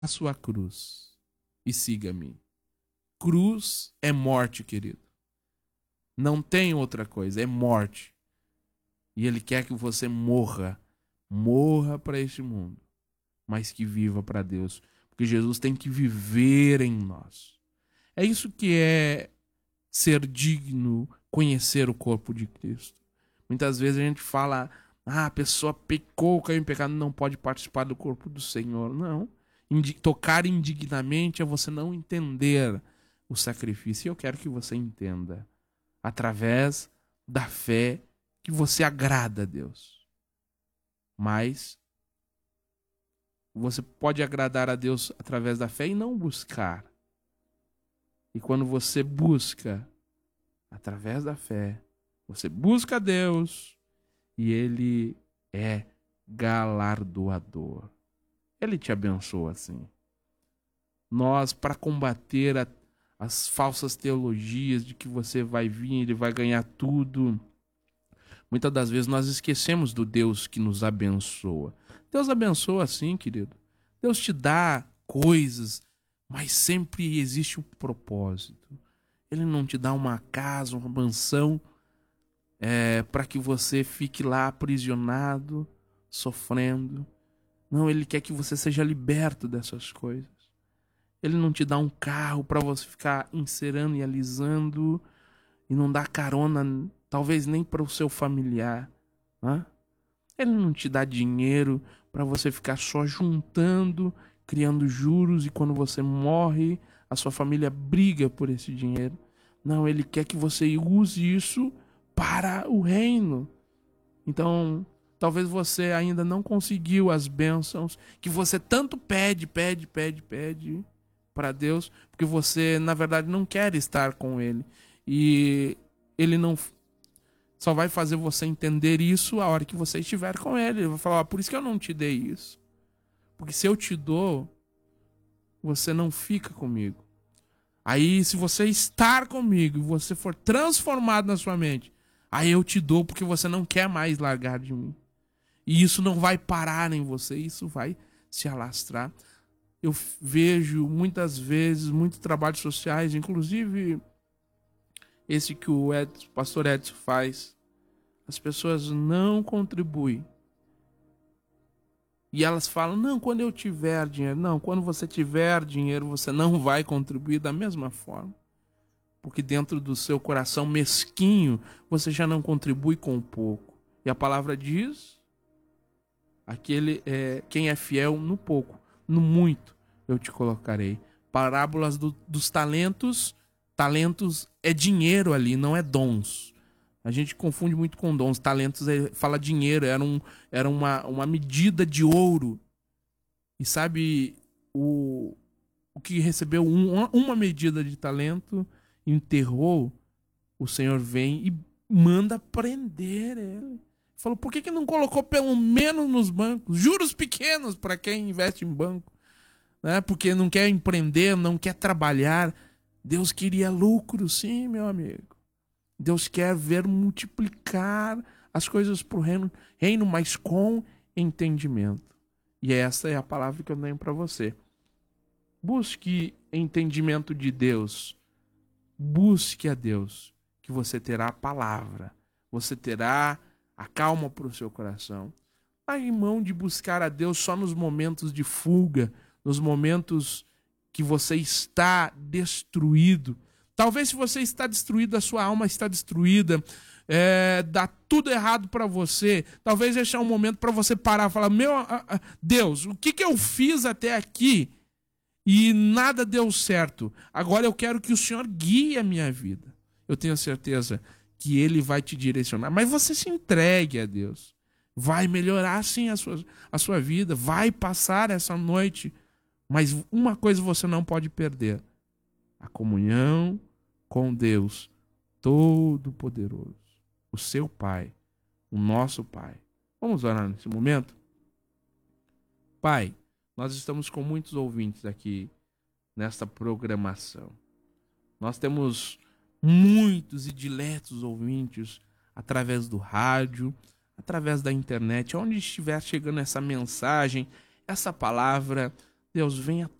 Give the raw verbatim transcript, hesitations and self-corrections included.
a sua cruz e siga-me. Cruz é morte, querido. Não tem outra coisa, é morte. E ele quer que você morra. Morra para este mundo, mas que viva para Deus. Porque Jesus tem que viver em nós. É isso que é ser digno, conhecer o corpo de Cristo. Muitas vezes a gente fala, ah, a pessoa pecou, caiu em pecado, não pode participar do corpo do Senhor. Não. Indi- tocar indignamente é você não entender o sacrifício. E eu quero que você entenda, através da fé, que você agrada a Deus. Mas você pode agradar a Deus através da fé e não buscar. E quando você busca através da fé, você busca a Deus e Ele é galardoador. Ele te abençoa assim. Nós, para combater a, as falsas teologias de que você vai vir, Ele vai ganhar tudo, muitas das vezes nós esquecemos do Deus que nos abençoa. Deus abençoa sim, querido. Deus te dá coisas, mas sempre existe um propósito. Ele não te dá uma casa, uma mansão, é, para que você fique lá aprisionado, sofrendo. Não, Ele quer que você seja liberto dessas coisas. Ele não te dá um carro para você ficar encerando e alisando e não dar carona, talvez nem para o seu familiar. Né? Ele não te dá dinheiro para você ficar só juntando, criando juros, e quando você morre, a sua família briga por esse dinheiro. Não, Ele quer que você use isso para o reino. Então, talvez você ainda não conseguiu as bênçãos que você tanto pede, pede, pede, pede para Deus, porque você, na verdade, não quer estar com Ele. E Ele não só vai fazer você entender isso a hora que você estiver com Ele. Ele vai falar, ah, por isso que eu não te dei isso. Porque se eu te dou, você não fica comigo. Aí, se você estar comigo e você for transformado na sua mente, aí eu te dou porque você não quer mais largar de mim. E isso não vai parar em você, isso vai se alastrar. Eu vejo muitas vezes, muitos trabalhos sociais, inclusive esse que o Edson, pastor Edson faz. As pessoas não contribuem. E elas falam, não, quando eu tiver dinheiro. Não, quando você tiver dinheiro, você não vai contribuir da mesma forma. Porque dentro do seu coração mesquinho, você já não contribui com pouco. E a palavra diz, aquele é, quem é fiel no pouco, no muito, eu te colocarei. Parábolas do, dos talentos, talentos é dinheiro ali, não é dons. A gente confunde muito com dons. Talentos é, fala dinheiro, era, um, era uma, uma medida de ouro. E sabe, o, o que recebeu um, uma medida de talento, enterrou, o Senhor vem e manda prender ele. Falou, por que, que não colocou pelo menos nos bancos? Juros pequenos para quem investe em banco. Né? Porque não quer empreender, não quer trabalhar. Deus queria lucro, sim, meu amigo. Deus quer ver multiplicar as coisas para o reino, reino, mas com entendimento. E essa é a palavra que eu tenho para você. Busque entendimento de Deus. Busque a Deus, que você terá a palavra. Você terá a calma para o seu coração. Largue mão de buscar a Deus só nos momentos de fuga, nos momentos que você está destruído. Talvez se você está destruído, a sua alma está destruída, é, dá tudo errado para você. Talvez esse é um momento para você parar e falar, meu Deus, o que, que eu fiz até aqui e nada deu certo? Agora eu quero que o Senhor guie a minha vida. Eu tenho certeza que Ele vai te direcionar, mas você se entregue a Deus. Vai melhorar sim a sua, a sua vida, vai passar essa noite, mas uma coisa você não pode perder: a comunhão com Deus Todo-Poderoso, o seu Pai, o nosso Pai. Vamos orar nesse momento? Pai, nós estamos com muitos ouvintes aqui nesta programação. Nós temos muitos e diletos ouvintes através do rádio, através da internet, onde estiver chegando essa mensagem, essa palavra, Deus, venha